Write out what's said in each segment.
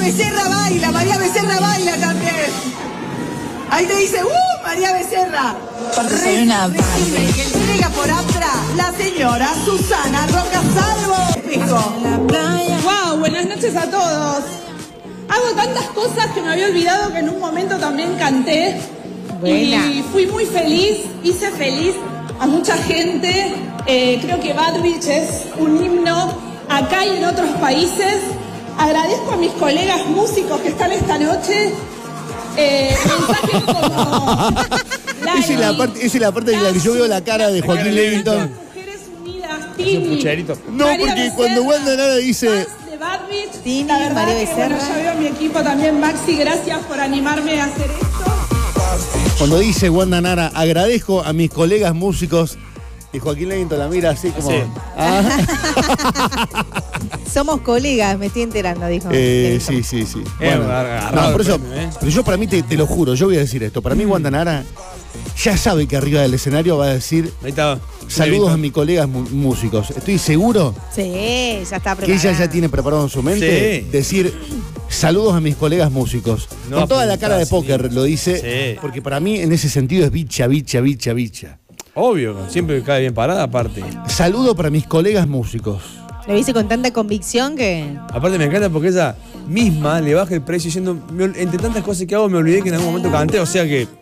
Becerra baila también. Ahí te dice, María Becerra. Soy una Recibe que entrega por atrás la señora Susana Roca Salvo. Wow, buenas noches a todos. Hago tantas cosas que me había olvidado que en un momento también canté. Buena. Y fui muy feliz, hice feliz a mucha gente. Creo que Bad Bitch es un himno acá y en otros países. Agradezco a mis colegas músicos que están esta noche. Mensajes como... Esa es la parte en la que yo veo la cara de Joaquín Levington. Mujeres Unidas, Tini. No, porque cuando Wanda Nara dice... Tini, María Becerra. Ya veo a mi equipo también, Maxi, gracias por animarme a hacer esto. Cuando dice Wanda Nara, agradezco a mis colegas músicos, y Joaquín Levington la mira así como... Sí. Somos colegas, me estoy enterando, dijo. Sí. Bueno, no, por eso, pero yo para mí, te lo juro, yo voy a decir esto. Para mí Wanda Nara ya sabe que arriba del escenario va a decir... Ahí está. Saludos a mis colegas músicos. Estoy seguro Sí, ya está preparado. que ella ya tiene preparado en su mente decir saludos a mis colegas músicos. No, con toda la cara de sí. póker lo dice, Sí. porque para mí en ese sentido es bicha. Obvio, siempre cae bien parada aparte. Saludo para mis colegas músicos. Lo dice con tanta convicción que... Aparte me encanta porque ella misma le baja el precio diciendo, entre tantas cosas que hago me olvidé que en algún momento canté, o sea que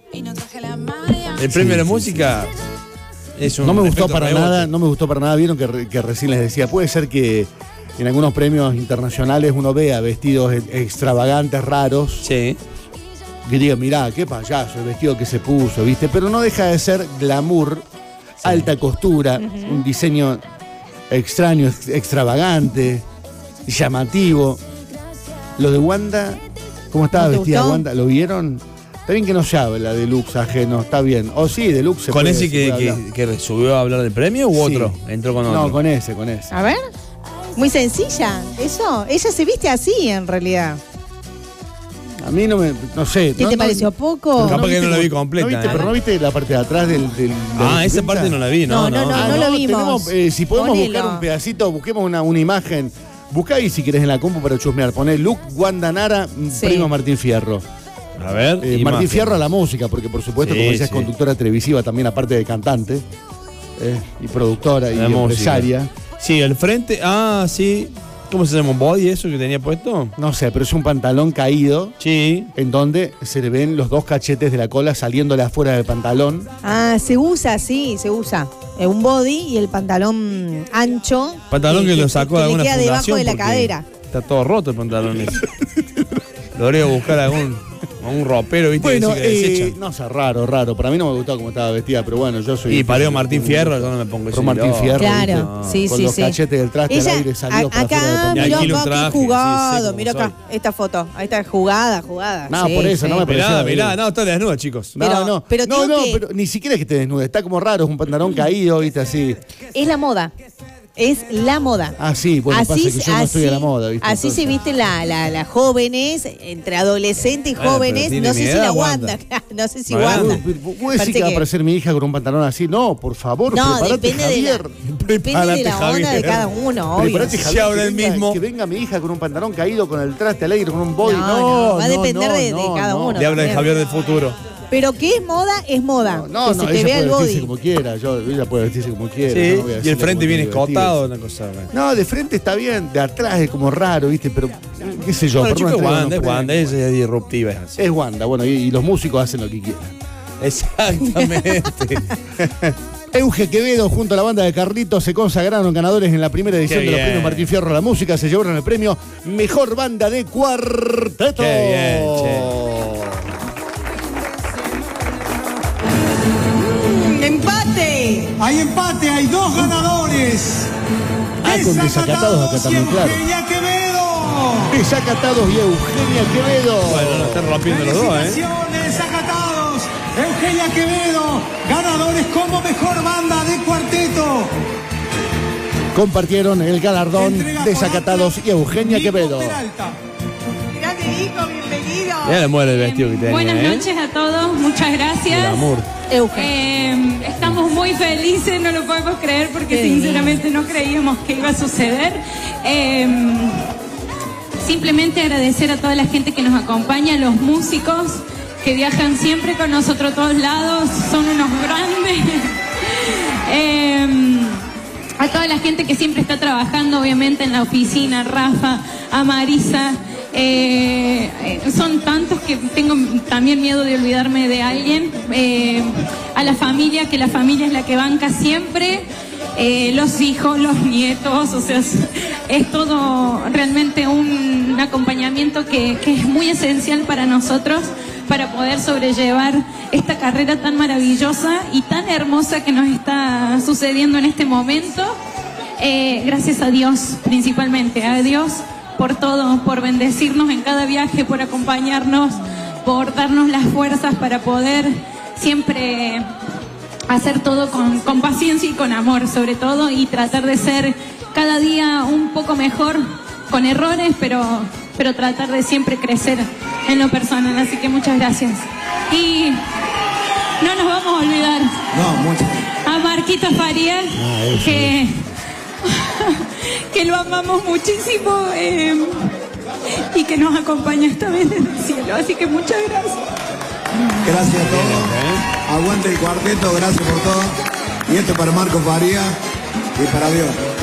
el premio de la música es un No me gustó efecto para rebote. nada, no me gustó para nada. Vieron que recién les decía, puede ser que en algunos premios internacionales uno vea vestidos extravagantes, raros. Sí. Que diga, mirá, qué payaso el vestido que se puso, ¿viste? Pero no deja de ser glamour, alta costura, un diseño extraño, extravagante, llamativo. Lo de Wanda, ¿cómo estaba ¿No te vestida gustó? Wanda? ¿Lo vieron? Está bien que no se habla de looks ajenos, está bien. O sí, de looks se ¿Con puede, ese se puede hablar. que subió a hablar del premio u Sí. otro? Entró con otro. No, con ese. A ver. Muy sencilla, eso. Ella se viste así, en realidad. A mí no sé. ¿Qué te pareció poco? Capaz que viste no la vi como- completa, No viste, ¿eh? pero no viste la parte de atrás del Esa parte no la vi, no. No lo vimos. Si podemos Ponelo. buscar un pedacito, busquemos una imagen. Buscá ahí si querés en la compu para chusmear. Poné Luke Wanda Nara, Sí. primo Martín Fierro. A ver. Martín imagen. Fierro a la música, porque por supuesto, Sí, como ella es sí. conductora televisiva también, aparte de cantante, y productora y La música. empresaria. Sí, el frente. Ah, sí. ¿Cómo se llama? ¿Un body eso que tenía puesto? No sé, pero es un pantalón caído Sí. en donde se le ven los dos cachetes de la cola saliéndole afuera del pantalón. Ah, se usa, sí, se usa. Un body y el pantalón ancho. Pantalón que lo sacó de le alguna queda debajo fundación de la porque cadera. Está todo roto el pantalón ese. Lo habría que buscar a un ropero, ¿viste? Bueno, que desechan. no sé, raro. Para mí no me gustó cómo estaba vestida, pero bueno, yo soy... Y pareo Martín Fierro, yo no me pongo Pero ese Martín loco. Fierro, Claro, ¿viste? sí, Con sí, los sí. cachetes del traste al aire salió para afuera del acá, pantalón. Y mirá alquila un acá, traje, qué jugado. sí, sé Mirá cómo acá, esta foto. Ahí está, jugada. No, Sí, por eso, sí. no me pareció... Mirá, no, está desnuda, chicos. No, pero no, digo que- pero ni siquiera es que te desnude, está como raro, es un pantalón caído, ¿viste? Así. Es la moda. Es la moda. Ah, sí, bueno, pasa que yo no estoy a la moda, ¿viste? Así Entonces- se visten las jóvenes, entre adolescentes y Bueno, jóvenes. pero tiene No sé mi si edad, la Wanda. Wanda. No sé si Bueno, Wanda. ¿Vos decís Parece que va a que- aparecer mi hija con un pantalón así? No, por favor, No, prepárate, depende de Javier. Depende de la onda de Javier. cada uno, obvio. Prepárate, Si Javier, habla que él venga- mismo. Que venga mi hija con un pantalón caído, con el traste al aire, con un body. No, va a depender de cada uno. Le habla de también. Javier del futuro. Pero que es moda, es moda. No, que no, se te ella vea el puede vestirse body. como quiera, ella puede vestirse como quiera. Sí, yo no voy a y decirle el frente cómo viene tiene que escotado, vestirse. una cosa. bueno. No, de frente está bien, de atrás es como raro, ¿viste? Pero, qué sé yo. Bueno, por chico, una entrega Wanda, no es Wanda, premio. ella es disruptiva, es así. Es Wanda, bueno, y los músicos hacen lo que quieran. Exactamente. Euge Quevedo junto a la banda de Carlitos se consagraron ganadores en la primera edición Qué de los bien. premios Martín Fierro a la música. Se llevaron el premio Mejor Banda de Cuarteto. Qué bien, ¡Empate! Hay empate, hay dos ganadores. Ah, con Desacatados acá también, claro. Eugenia Quevedo. Desacatados y Eugenia Quevedo. Bueno, lo están rompiendo los dos, ¿eh? Felicitaciones, Desacatados. Eugenia Quevedo, ganadores como mejor banda de cuarteto. Compartieron el galardón Entrega Desacatados por y Eugenia Nico Quevedo. Peralta. Grande Nico, bienvenido. Ya le muere el vestido que tenía. Buenas noches a todos, muchas El gracias. amor. Estamos muy felices, no lo podemos creer porque Qué sinceramente no creíamos que iba a suceder. simplemente agradecer a toda la gente que nos acompaña, los músicos que viajan siempre con nosotros a todos lados, son unos grandes. A toda la gente que siempre está trabajando, obviamente, en la oficina, Rafa, a Marisa. Son tantos que tengo también miedo de olvidarme de alguien. A la familia, que la familia es la que banca siempre. Los hijos, los nietos, o sea, es todo realmente un acompañamiento que es muy esencial para nosotros, para poder sobrellevar esta carrera tan maravillosa y tan hermosa que nos está sucediendo en este momento. Gracias a Dios, principalmente, a Dios por todo, por bendecirnos en cada viaje, por acompañarnos, por darnos las fuerzas para poder siempre hacer todo con paciencia y con amor, sobre todo, y tratar de ser cada día un poco mejor, con errores, pero tratar de siempre crecer en lo personal. Así que muchas gracias. Y no nos vamos a olvidar a Marquito Farías, que lo amamos muchísimo y que nos acompaña esta vez desde el cielo. Así que muchas gracias. Gracias a todos. Aguante el cuarteto, gracias por todo. Y esto para Marco Farías y para Dios.